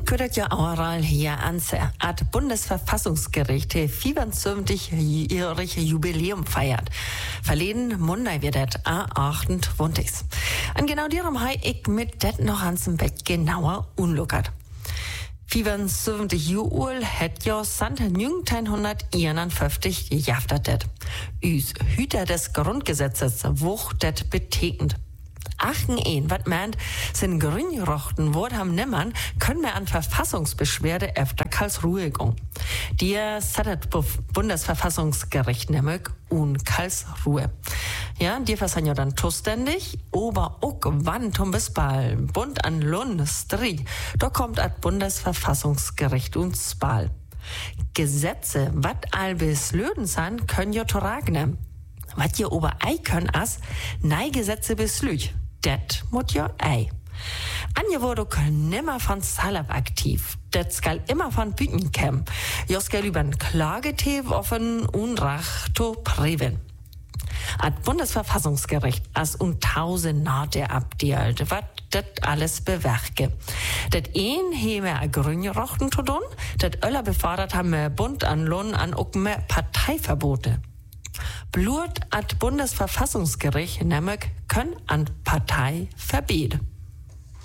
ködet ja auch hier ans Bundesverfassungsgericht 75-jährige Jubiläum feiert. Verleden Monday wird das 28. Und genau darum habe ich mit det noch ans Bett genauer unluckert. 75 Jahre hat ja seit 1951 gejaftet det. Üs Hüter des Grundgesetzes wucht det betekend. Achten wat meint, sind Grünrochten Wort haben nimmern, können wir an Verfassungsbeschwerde efter Karlsruhe gehen. Die sattet Bundesverfassungsgericht nämlich und Karlsruhe. Ja, die versahen ja dann zuständig, aber auch wann zum Bisbal, Bund an Lund, Stri, da kommt das Bundesverfassungsgericht und Spal. Gesetze, wat albis löden san, können ja tragen. Wat ihr ober ei können as, nei Gesetze beslüch. Det mut ja ei. Anje wurde nimmer von Salab aktiv. Det skal immer von Büten käm. Jos skal übern Klagetev offen Unrachto priven. Ad Bundesverfassungsgericht as 1000 Nate abdealt, wat det alles bewerke. Det een heme a Grünrochten to doen, det öller befordert haben Bund an Lohn an ukme Parteiverbote. Blut at Bundesverfassungsgericht nämlich können an Partei verbieten.